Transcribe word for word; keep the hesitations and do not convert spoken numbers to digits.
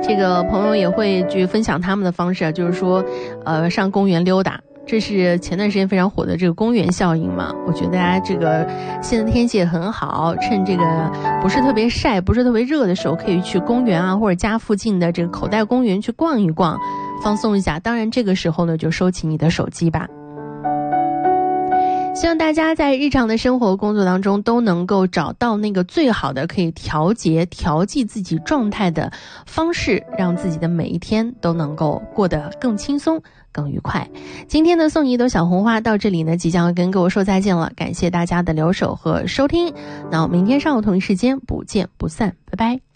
这个朋友也会去分享他们的方式啊，就是说呃上公园溜达，这是前段时间非常火的这个公园效应嘛。我觉得大家这个现在天气也很好，趁这个不是特别晒不是特别热的时候，可以去公园啊或者家附近的这个口袋公园去逛一逛，放松一下。当然这个时候呢就收起你的手机吧。希望大家在日常的生活工作当中都能够找到那个最好的可以调节调剂自己状态的方式，让自己的每一天都能够过得更轻松更愉快。今天的送你一朵小红花到这里呢即将要跟各位说再见了，感谢大家的留守和收听，那我明天上午同一时间不见不散，拜拜。